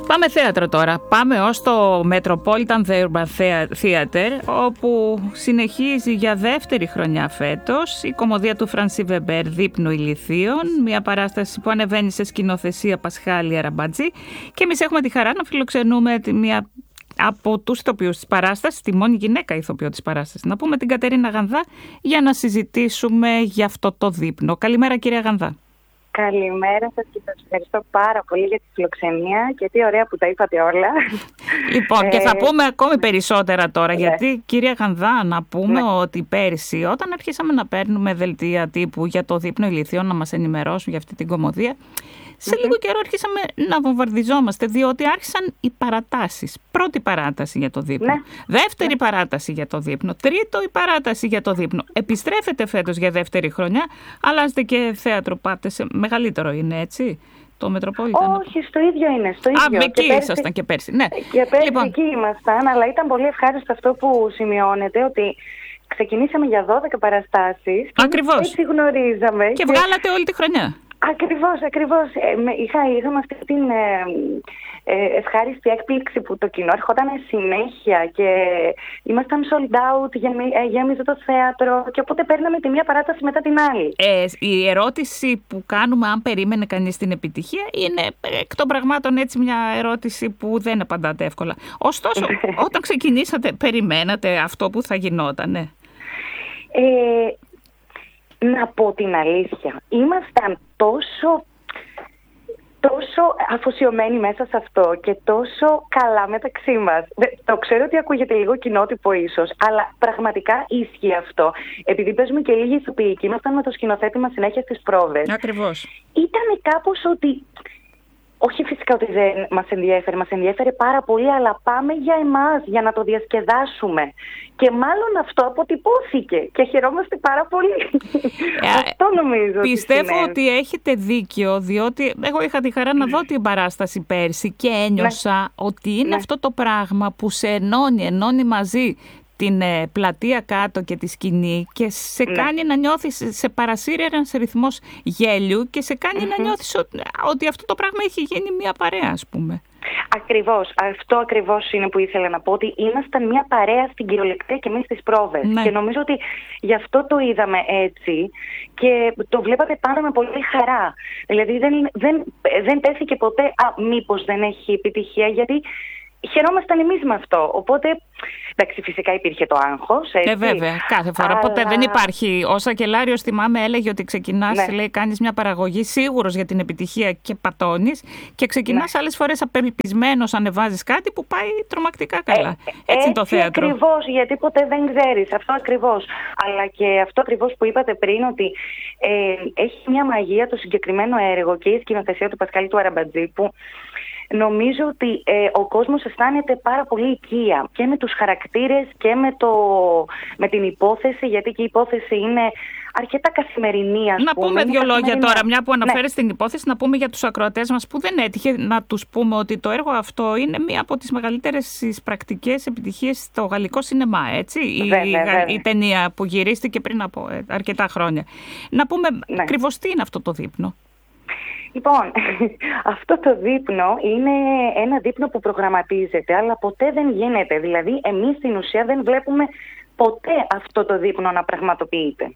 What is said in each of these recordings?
Πάμε θέατρο τώρα. Πάμε ως το Metropolitan Theater, όπου συνεχίζει για δεύτερη χρονιά φέτος η κομμωδία του Φρανσί Βεμπέρ «Δείπνο ηλιθείων», μια παράσταση που ανεβαίνει σε σκηνοθεσία Πασχάλη Αραμπατζή, και εμείς έχουμε τη χαρά να φιλοξενούμε μια από τους ηθοποιούς της παράστασης, τη μόνη γυναίκα ηθοποιό της παράστασης, να πούμε, την Κατερίνα Γανδά, για να συζητήσουμε για αυτό το δείπνο. Καλημέρα, κυρία Γανδά. Καλημέρα σας και σας ευχαριστώ πάρα πολύ για τη φιλοξενία και τι ωραία που τα είπατε όλα. Λοιπόν, και θα πούμε ακόμη περισσότερα τώρα, γιατί, κυρία Γανδά, να πούμε ότι πέρσι, όταν αρχίσαμε να παίρνουμε δελτία τύπου για το δείπνο ηλιθείων να μας ενημερώσουν για αυτή την κομμωδία, σε λίγο καιρό αρχίσαμε να βομβαρδιζόμαστε, διότι άρχισαν οι παρατάσεις. Πρώτη παράταση για το δείπνο, δεύτερη παράταση για το δείπνο, τρίτο η παράταση για το δείπνο. Επιστρέφετε φέτος για δεύτερη χρονιά, αλλάζετε και θέατρο, πάτε σε μεγαλύτερο, είναι έτσι, το Μετροπόλιταν? Όχι, στο ίδιο είναι, στο ίδιο. Εκεί ήσασταν και πέρσι, ναι. Και πέρσι εκεί ήμασταν, αλλά ήταν πολύ ευχάριστο αυτό που σημειώνεται, ότι ξεκινήσαμε για 12 παραστάσεις. Ακριβώς. Έτσι γνωρίζαμε. Και βγάλατε όλη τη χρονιά. Ακριβώς. Είχαμε αυτή την ευχάριστη έκπληξη που το κοινό ερχόταν συνέχεια και ήμασταν sold out, γέμιζε το θέατρο, και οπότε παίρναμε τη μία παράταση μετά την άλλη. Η ερώτηση που κάνουμε, αν περίμενε κανείς την επιτυχία, είναι εκ των πραγμάτων έτσι μια ερώτηση που δεν απαντάτε εύκολα. Ωστόσο, όταν ξεκινήσατε, περιμένατε αυτό που θα γινότανε? Να πω την αλήθεια, ήμασταν τόσο αφοσιωμένοι μέσα σε αυτό και τόσο καλά μεταξύ μας. Το ξέρω ότι ακούγεται λίγο κοινότυπο ίσως, αλλά πραγματικά ίσχυε αυτό. Επειδή παίζουμε και λίγοι ηθοποιοί και ήμασταν με το σκηνοθέτη μας συνέχεια στις πρόβες. Ακριβώς. Ήταν κάπως ότι... Όχι φυσικά ότι δεν μας ενδιέφερε πάρα πολύ, αλλά πάμε για εμάς, για να το διασκεδάσουμε. Και μάλλον αυτό αποτυπώθηκε και χαιρόμαστε πάρα πολύ. Αυτό νομίζω. Πιστεύω ότι έχετε δίκιο, διότι εγώ είχα τη χαρά να δω την παράσταση πέρσι και ένιωσα ότι είναι αυτό το πράγμα που σε ενώνει μαζί την πλατεία κάτω και τη σκηνή και σε κάνει να νιώθεις, σε παρασύρει ένας ρυθμός γέλιου και σε κάνει να νιώθεις ότι αυτό το πράγμα έχει γίνει μια παρέα, ας πούμε. Ακριβώς. Αυτό ακριβώς είναι που ήθελα να πω, ότι ήμασταν μια παρέα στην κυριολεξία και εμείς στις πρόβες. Και νομίζω ότι γι' αυτό το είδαμε έτσι και το βλέπατε πάντα με πολύ χαρά. Δηλαδή δεν τέθηκε ποτέ μήπως δεν έχει επιτυχία, γιατί χαιρόμασταν εμείς με αυτό. Οπότε, εντάξει, φυσικά υπήρχε το άγχος. Βέβαια, κάθε φορά. Αλλά... Ποτέ δεν υπάρχει. Ο Σακελάριος, θυμάμαι, έλεγε ότι ξεκινάς, λέει, κάνεις μια παραγωγή σίγουρος για την επιτυχία και πατώνεις, και ξεκινάς άλλες φορές απελπισμένος, ανεβάζεις κάτι που πάει τρομακτικά καλά. Έτσι είναι το θέατρο. Ακριβώς, γιατί ποτέ δεν ξέρεις. Αυτό ακριβώς. Αλλά και αυτό ακριβώς που είπατε πριν, ότι έχει μια μαγεία το συγκεκριμένο έργο και η σκηνοθεσία του Πασχάλη του Αραμπατζή, που νομίζω ότι ο κόσμος αισθάνεται πάρα πολύ οικία και με τους χαρακτήρες και με την υπόθεση, γιατί και η υπόθεση είναι αρκετά καθημερινή, να πούμε δύο λόγια τώρα, μια που αναφέρεις την υπόθεση, να πούμε για τους ακροατές μας που δεν έτυχε να τους πούμε ότι το έργο αυτό είναι μία από τις μεγαλύτερες πρακτικές επιτυχίες στο γαλλικό σινεμά, έτσι. Η ταινία που γυρίστηκε πριν από αρκετά χρόνια. Να πούμε ακριβώς τι είναι αυτό το δείπνο. Λοιπόν, αυτό το δείπνο είναι ένα δείπνο που προγραμματίζεται, αλλά ποτέ δεν γίνεται. Δηλαδή, εμείς στην ουσία δεν βλέπουμε ποτέ αυτό το δείπνο να πραγματοποιείται.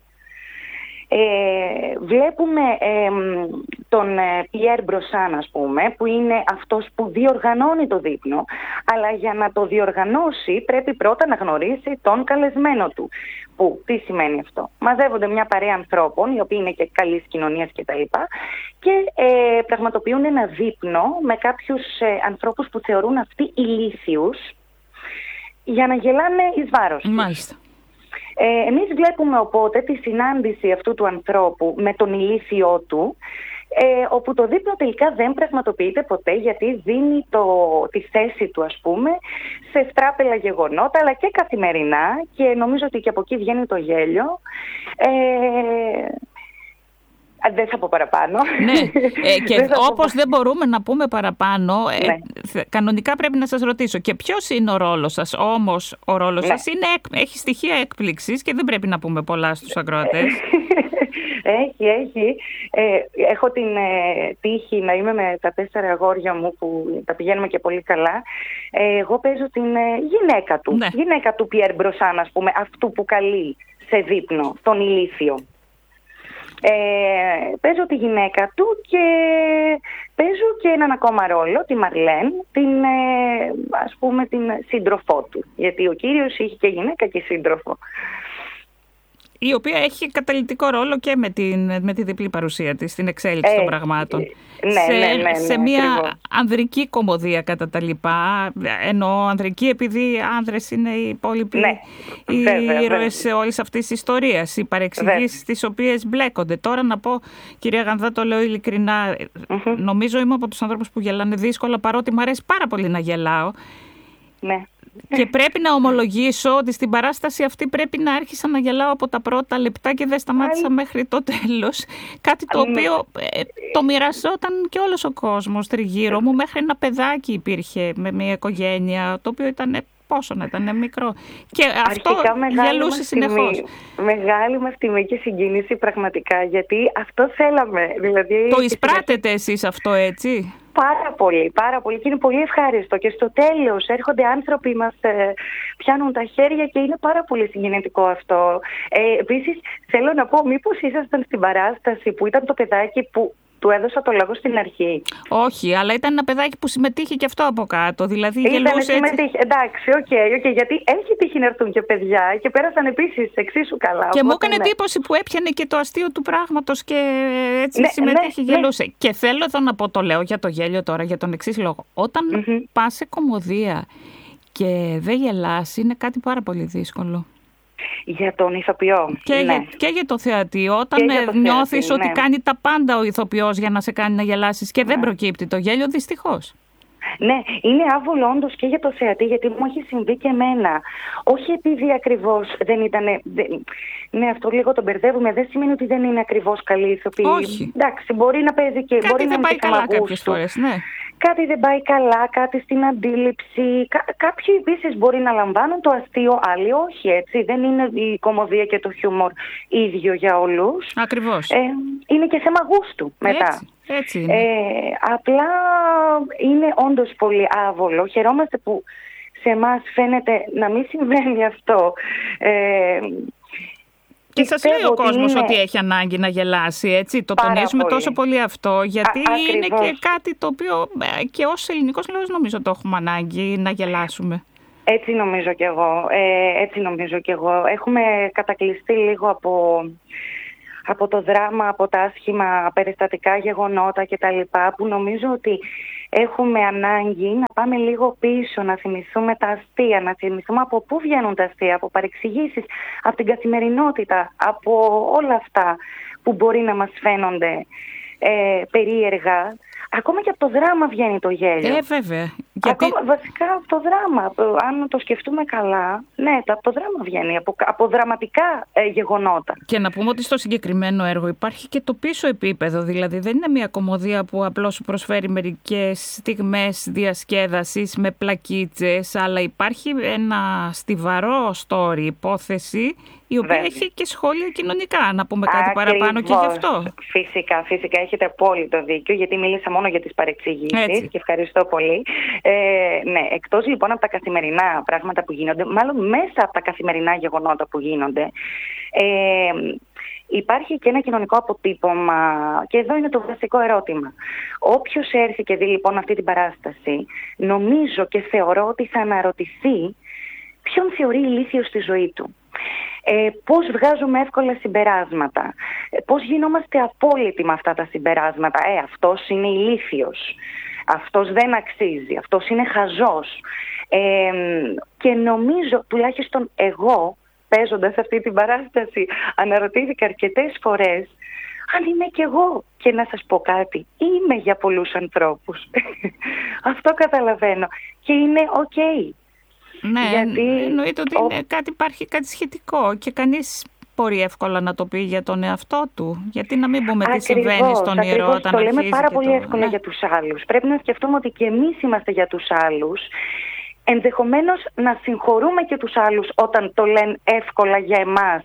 Βλέπουμε τον Πιέρ Μπροσάν, ας πούμε, που είναι αυτός που διοργανώνει το δείπνο, αλλά για να το διοργανώσει πρέπει πρώτα να γνωρίσει τον καλεσμένο του. Που, τι σημαίνει αυτό? Μαζεύονται μια παρέα ανθρώπων, οι οποίοι είναι και καλής κοινωνίας κτλ. Και πραγματοποιούν ένα δείπνο με κάποιους ανθρώπους που θεωρούν αυτοί ηλίθιους, για να γελάνε εις βάρος. Μάλιστα. Εμείς βλέπουμε οπότε τη συνάντηση αυτού του ανθρώπου με τον ηλίθιό του, όπου το δείπνο τελικά δεν πραγματοποιείται ποτέ, γιατί δίνει τη θέση του, ας πούμε, σε στράπελα γεγονότα, αλλά και καθημερινά, και νομίζω ότι και από εκεί βγαίνει το γέλιο. Δεν θα πω παραπάνω. Ναι, και όπως δεν μπορούμε να πούμε παραπάνω, κανονικά πρέπει να σας ρωτήσω, και ποιος είναι ο ρόλος σας? Όμως ο ρόλος σας έχει στοιχεία έκπληξης και δεν πρέπει να πούμε πολλά στους ακροατές. Έχει. Έχω την τύχη να είμαι με τα 4 αγόρια μου που τα πηγαίνουμε και πολύ καλά. Εγώ παίζω την γυναίκα του. Ναι. Γυναίκα του Πιέρ Μπροσάν, ας πούμε, αυτού που καλεί σε δείπνο, τον ηλίθιο. Παίζω τη γυναίκα του και παίζω και έναν ακόμα ρόλο, τη Μαρλέν, ας πούμε την σύντροφό του. Γιατί ο κύριος είχε και γυναίκα και σύντροφο. Η οποία έχει καταλυτικό ρόλο και με τη διπλή παρουσία της, στην εξέλιξη των πραγμάτων. Ναι, σε μια ακριβώς. ανδρική κομμωδία κατά τα λοιπά, εννοώ ανδρική επειδή άνδρες είναι οι υπόλοιποι οι ήρωες όλης αυτής της ιστορίας, οι παρεξηγήσεις τις οποίες μπλέκονται. Τώρα να πω, κυρία Γανδά, το λέω ειλικρινά, νομίζω είμαι από τους ανθρώπους που γελάνε δύσκολα, παρότι μου αρέσει πάρα πολύ να γελάω. Ναι. Και πρέπει να ομολογήσω ότι στην παράσταση αυτή πρέπει να άρχισα να γελάω από τα πρώτα λεπτά και δεν σταμάτησα μέχρι το τέλος. Κάτι το οποίο το μοιραζόταν και όλος ο κόσμος τριγύρω μου. Μέχρι ένα παιδάκι υπήρχε με μια οικογένεια, το οποίο ήταν πόσο να ήταν μικρό. Και αυτό γελούσε συνεχώς. Μεγάλη μας τιμή και συγκίνηση πραγματικά, γιατί αυτό θέλαμε. Δηλαδή, το εισπράτετε εσείς αυτό, έτσι? Πάρα πολύ, πάρα πολύ, και είναι πολύ ευχάριστο. Και στο τέλος έρχονται άνθρωποι, μας πιάνουν τα χέρια και είναι πάρα πολύ συγκινητικό αυτό. Επίσης, θέλω να πω, μήπως ήσασταν στην παράσταση που ήταν το παιδάκι που του έδωσα το λόγο στην αρχή? Όχι, αλλά ήταν ένα παιδάκι που συμμετείχε και αυτό από κάτω. Δηλαδή γελούσε έτσι. Εντάξει, οκ, γιατί έχει τύχει να έρθουν και παιδιά και πέρασαν επίσης εξίσου καλά. Και μου έκανε εντύπωση που έπιανε και το αστείο του πράγματος και έτσι συμμετείχε, γελούσε. Ναι. Και θέλω εδώ να πω, το λέω για το γέλιο τώρα, για τον εξής λόγο. Όταν πας σε κομμωδία και δεν γελάς, είναι κάτι πάρα πολύ δύσκολο. Για τον ηθοποιό. Και για το θεατή. Όταν νιώθεις ότι κάνει τα πάντα ο ηθοποιός για να σε κάνει να γελάσεις και δεν προκύπτει το γέλιο, δυστυχώς. Ναι, είναι άβολο όντως και για το θεατή, γιατί μου έχει συμβεί και εμένα. Όχι επειδή ακριβώς δεν ήταν. Ναι, αυτό λίγο τον μπερδεύουμε. Δεν σημαίνει ότι δεν είναι ακριβώς καλή ηθοποιή. Όχι. Εντάξει, μπορεί να παίζει και μπορεί να πάει καλά κάποιες φορές, ναι. Κάτι δεν πάει καλά, κάτι στην αντίληψη. Κάποιοι επίσης μπορεί να λαμβάνουν το αστείο, άλλοι όχι, έτσι. Δεν είναι η κομμωδία και το χιούμορ ίδιο για όλους. Ακριβώς. Είναι και θέμα γούστου μετά. Έτσι είναι. Απλά είναι όντως πολύ άβολο. Χαιρόμαστε που σε εμάς φαίνεται να μην συμβαίνει αυτό. Και σας λέει ο κόσμος ότι έχει ανάγκη να γελάσει, έτσι. Το τονίζουμε τόσο πολύ αυτό, γιατί είναι και κάτι το οποίο και ως ελληνικός λαός νομίζω το έχουμε ανάγκη να γελάσουμε. Έτσι νομίζω κι εγώ. Έχουμε κατακλειστεί λίγο από το δράμα, από τα άσχημα περιστατικά γεγονότα κτλ. Που νομίζω ότι έχουμε ανάγκη να πάμε λίγο πίσω, να θυμηθούμε τα αστεία, να θυμηθούμε από πού βγαίνουν τα αστεία, από παρεξηγήσεις, από την καθημερινότητα, από όλα αυτά που μπορεί να μας φαίνονται περίεργα. Ακόμα και από το δράμα βγαίνει το γέλιο. Βέβαια. Ακόμα βασικά από το δράμα. Αν το σκεφτούμε καλά, ναι, από το δράμα βγαίνει, από δραματικά γεγονότα. Και να πούμε ότι στο συγκεκριμένο έργο υπάρχει και το πίσω επίπεδο. Δηλαδή δεν είναι μια κομμωδία που απλώς σου προσφέρει μερικές στιγμές διασκέδασης με πλακίτσες, αλλά υπάρχει ένα στιβαρό story, υπόθεση, η οποία έχει και σχόλια κοινωνικά. Να πούμε κάτι παραπάνω και γι' αυτό. Φυσικά, έχετε απόλυτο δίκιο, γιατί μίλησα μόνο για τις παρεξηγήσεις και ευχαριστώ πολύ. Ναι, εκτός λοιπόν από τα καθημερινά πράγματα που γίνονται, μάλλον μέσα από τα καθημερινά γεγονότα που γίνονται, υπάρχει και ένα κοινωνικό αποτύπωμα και εδώ είναι το βασικό ερώτημα. Όποιος έρθει και δει λοιπόν αυτή την παράσταση, νομίζω και θεωρώ ότι θα αναρωτηθεί ποιον θεωρεί ηλίθιο στη ζωή του. Πώς βγάζουμε εύκολα συμπεράσματα, πώς γινόμαστε απόλυτοι με αυτά τα συμπεράσματα. Αυτός είναι ηλίθιος, αυτός δεν αξίζει, αυτός είναι χαζός. Και νομίζω, τουλάχιστον εγώ, παίζοντας αυτή την παράσταση, αναρωτήθηκα αρκετές φορές αν είμαι κι εγώ. Και να σας πω κάτι, είμαι για πολλούς ανθρώπους. Αυτό καταλαβαίνω και είναι ok. Ναι, γιατί εννοείται ότι υπάρχει κάτι σχετικό και κανείς μπορεί εύκολα να το πει για τον εαυτό του. Γιατί να μην πούμε τι συμβαίνει στον ιερό όταν αρχίζει. Το λέμε πάρα πολύ εύκολα για τους άλλους. Πρέπει να σκεφτούμε ότι και εμείς είμαστε για τους άλλους. Ενδεχομένως να συγχωρούμε και τους άλλους όταν το λένε εύκολα για εμάς.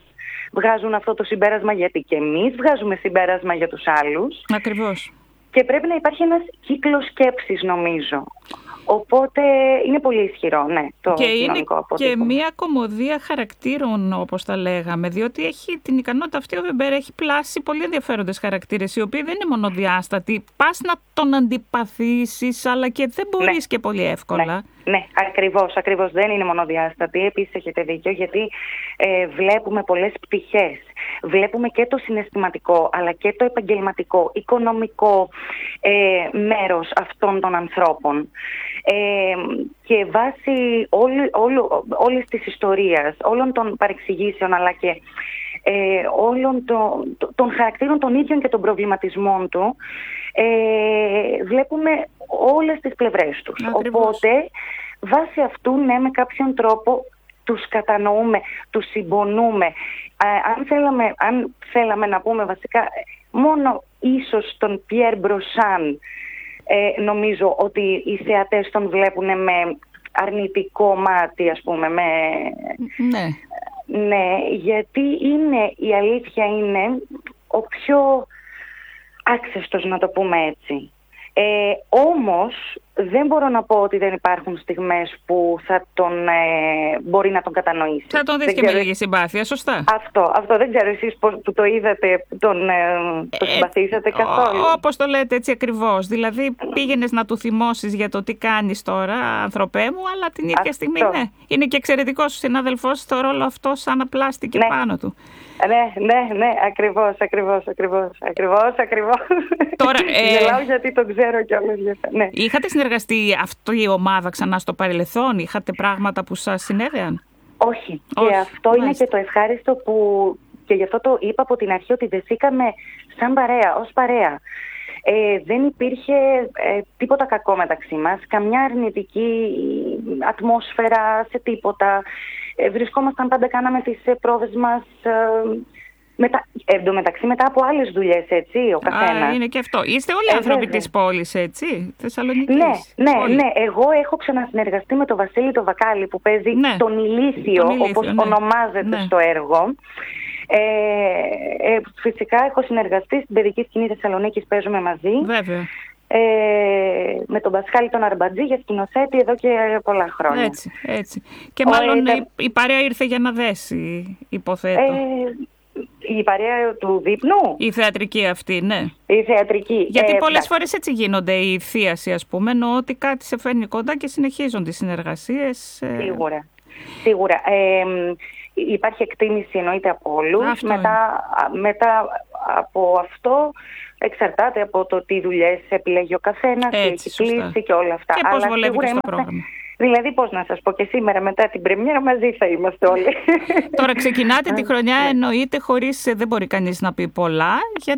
βγάζουν αυτό το συμπέρασμα, γιατί και εμείς βγάζουμε συμπέρασμα για τους άλλους. Ακριβώς. Και πρέπει να υπάρχει ένας κύκλος σκέψης, νομίζω. Οπότε είναι πολύ ισχυρό, ναι, το κοινωνικό αποτύπωμα. Και μια κωμωδία χαρακτήρων, όπως τα λέγαμε, διότι έχει την ικανότητα αυτή, ο Βεμπέρ έχει πλάσει πολύ ενδιαφέροντες χαρακτήρες, οι οποίοι δεν είναι μονοδιάστατοι. Πας να τον αντιπαθήσεις, αλλά και δεν μπορείς και πολύ εύκολα. Ναι, ακριβώς. Δεν είναι μονοδιάστατη. Επίσης έχετε δίκιο, γιατί βλέπουμε πολλές πτυχές. Βλέπουμε και το συναισθηματικό, αλλά και το επαγγελματικό, οικονομικό μέρος αυτών των ανθρώπων. Και βάσει όλης της ιστορίας, όλων των παρεξηγήσεων, αλλά και όλων των χαρακτήρων των ίδιων και των προβληματισμών του, βλέπουμε όλες τις πλευρές τους. Ακριβώς. Οπότε, βάσει αυτού, ναι, με κάποιον τρόπο τους κατανοούμε, τους συμπονούμε. Αν θέλαμε να πούμε βασικά, μόνο ίσως τον Πιέρ Μπροσάν, νομίζω ότι οι θεατές τον βλέπουν με αρνητικό μάτι, ας πούμε. Ναι, γιατί η αλήθεια είναι ο πιο άξεστος, να το πούμε έτσι. Όμως δεν μπορώ να πω ότι δεν υπάρχουν στιγμές που μπορεί να τον κατανοήσει. Θα τον δεις και με λίγη συμπάθεια, σωστά. Αυτό δεν ξέρω εσείς που το είδατε, το συμπαθήσατε καθόλου. Όπως το λέτε, έτσι ακριβώς. Δηλαδή πήγαινες να του θυμώσεις για το τι κάνεις τώρα, ανθρωπέ μου, αλλά την ίδια στιγμή είναι και εξαιρετικός ο συνάδελφός στο ρόλο αυτό, σαν να πλάστηκε πάνω του. Ναι, ακριβώς. Τώρα, γελάω γιατί τον ξέρω κιόλας. Ναι. Είχατε συνεργαστεί αυτή η ομάδα ξανά στο παρελθόν, είχατε πράγματα που σας συνέβαιναν? Όχι. Και αυτό είναι και το ευχάριστο που, και γι' αυτό το είπα από την αρχή, ότι δεθήκαμε σαν παρέα, ως παρέα. Δεν υπήρχε τίποτα κακό μεταξύ μας, καμιά αρνητική ατμόσφαιρα σε τίποτα. Βρισκόμασταν πάντα, κάναμε τις πρόβες μας εντωμεταξύ μετά από άλλες δουλειές, έτσι, ο καθένας. Είναι και αυτό. Είστε όλοι άνθρωποι της πόλης, έτσι, Θεσσαλονικής? Ναι. Εγώ έχω ξανασυνεργαστεί με τον Βασίλη το Βακάλι, που παίζει τον Ηλίθιο, όπως ονομάζεται στο έργο. Φυσικά έχω συνεργαστεί στην παιδική σκηνή Θεσσαλονίκης, παίζουμε μαζί. Βέβαια. Με τον Πασχάλη τον Αρμπατζή για σκηνοθέτη εδώ και πολλά χρόνια. Έτσι. Και μάλλον η παρέα ήρθε για να δέσει, υποθέτω. Η παρέα του δείπνου. Η θεατρική αυτή, ναι. Η θεατρική. Γιατί πολλές φορές έτσι γίνονται οι θίασοι, ας πούμε, ενώ ότι κάτι σε φέρνει κοντά και συνεχίζουν τις συνεργασίες. Σίγουρα. Υπάρχει εκτίμηση, εννοείται, από όλους. Μετά από αυτό εξαρτάται από το τι δουλειές επιλέγει ο καθένας, τι έχει κλείσει και όλα αυτά. Και πώς βολεύει και στο πρόγραμμα. Δηλαδή, πώς να σας πω, και σήμερα μετά την πρεμιέρα μαζί θα είμαστε όλοι. Τώρα ξεκινάτε τη χρονιά, εννοείται, χωρίς, δεν μπορεί κανείς να πει πολλά,